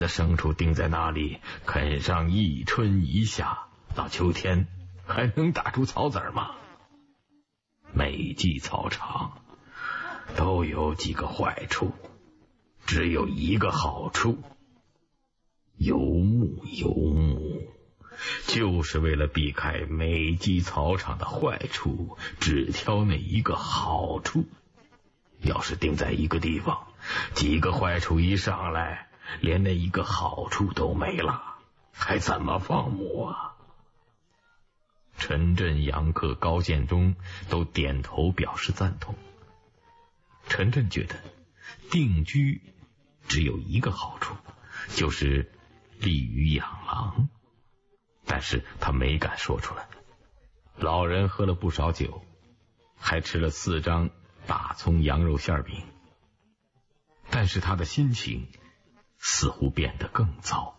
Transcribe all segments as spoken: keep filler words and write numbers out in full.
的牲畜钉在那里，啃上一春一夏，到秋天还能打出草籽吗？每季草场都有几个坏处，只有一个好处，游牧游牧，就是为了避开每季草场的坏处，只挑那一个好处。要是定在一个地方，几个坏处一上来，连那一个好处都没了，还怎么放牧啊？陈震、杨克、高建中都点头表示赞同。陈震觉得定居只有一个好处，就是利于养狼，但是他没敢说出来。老人喝了不少酒，还吃了四张大葱羊肉馅饼，但是他的心情似乎变得更糟。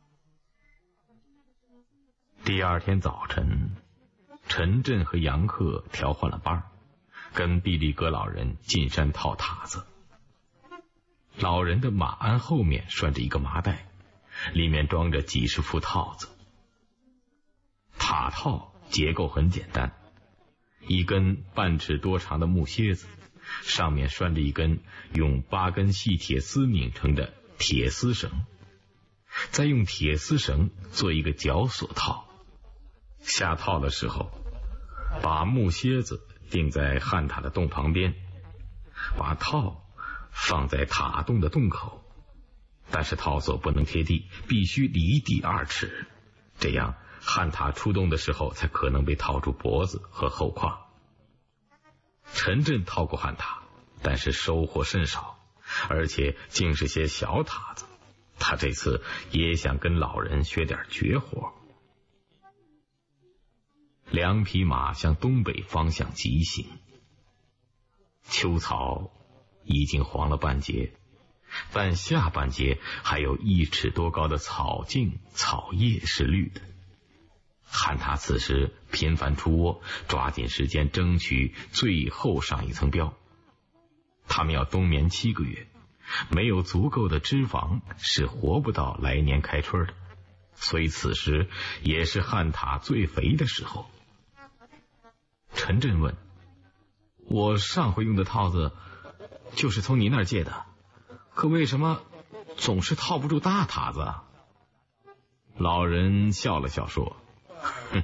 第二天早晨，陈震和杨克调换了班，跟毕力格老人进山套塔子。老人的马鞍后面拴着一个麻袋，里面装着几十副套子。塔套结构很简单，一根半尺多长的木楔子，上面拴着一根用八根细铁丝拧成的铁丝绳，再用铁丝绳做一个绞索套。下套的时候，把木楔子钉在焊塔的洞旁边，把套放在塔洞的洞口，但是套索不能贴地，必须离地二尺，这样焊塔出洞的时候才可能被套住脖子和后胯。陈震套过焊塔，但是收获甚少，而且竟是些小塔子。他这次也想跟老人学点绝活。两匹马向东北方向疾行，秋草已经黄了半截，但下半截还有一尺多高的草茎，草叶是绿的。汉塔此时频繁出窝，抓紧时间争取最后上一层膘。他们要冬眠七个月，没有足够的脂肪是活不到来年开春的，所以此时也是汉塔最肥的时候。陈震问：我上回用的套子就是从你那儿借的，可为什么总是套不住大塔子啊？老人笑了笑说：哼，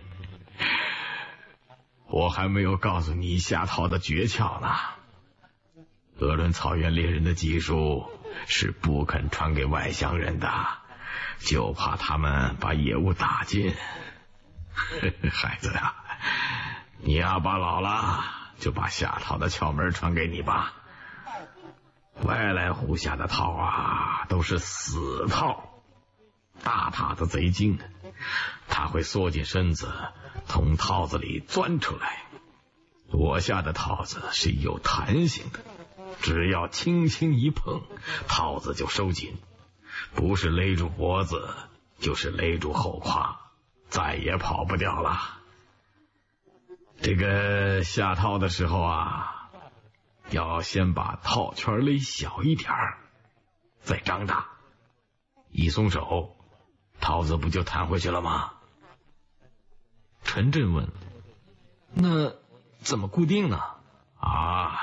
我还没有告诉你下套的诀窍呢。鄂伦草原猎人的技术是不肯传给外乡人的，就怕他们把野物打尽。孩子呀、啊，你阿爸老了，就把下套的窍门传给你吧。外来户下的套啊，都是死套，大塔子贼精，他会缩紧身子从套子里钻出来。我下的套子是有弹性的，只要轻轻一碰，套子就收紧，不是勒住脖子，就是勒住后胯，再也跑不掉了。这个下套的时候啊，要先把套圈勒小一点儿，再张大，一松手，套子不就弹回去了吗？陈震问：那怎么固定呢？啊，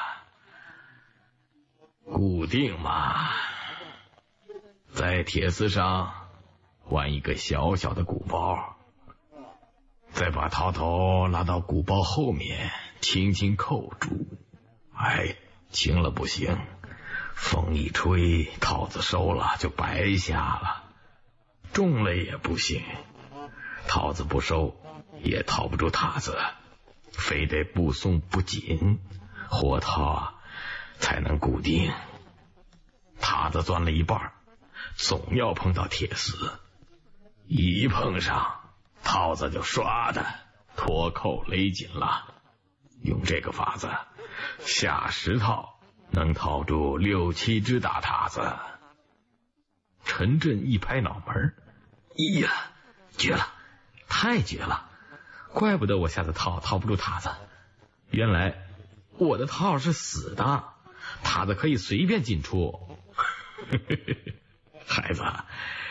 固定嘛，在铁丝上弯一个小小的鼓包，再把套头拉到鼓包后面，轻轻扣住。哎，轻了不行，风一吹，套子收了就白下了；重了也不行，套子不收也套不住塔子，非得不松不紧，活套啊才能固定。塔子钻了一半，总要碰到铁丝，一碰上，套子就唰的脱扣勒紧了。用这个法子，下十套能套住六七只大塔子。陈震一拍脑门：哎呀，绝了，太绝了！怪不得我下的套套不住塔子，原来我的套是死的，塔子可以随便进出。孩子，